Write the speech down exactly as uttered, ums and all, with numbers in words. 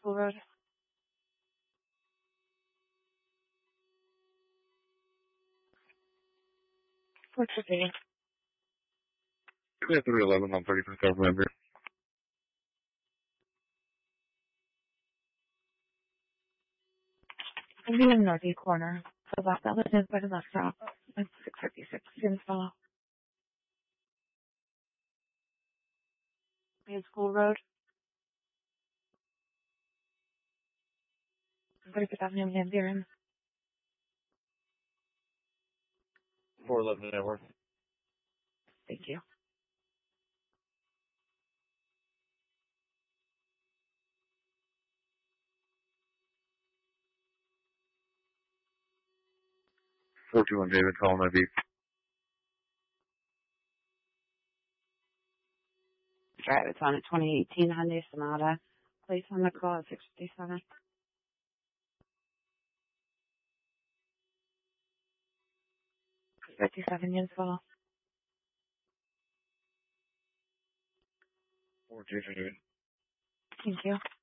School Road. What's the thing? Yeah, three eleven on thirty-fifth November. I'm in the northeast corner. So that that is by the left stop. It's six fifty-six Install. Main School Road. thirty-fifth Avenue, Van Buren. four eleven Network. Thank you. four two one David, calling I B. Drive, it's on a twenty eighteen Hyundai Sonata. Place on the call at six fifty-seven. fifty-seven years old. four two David. Thank you.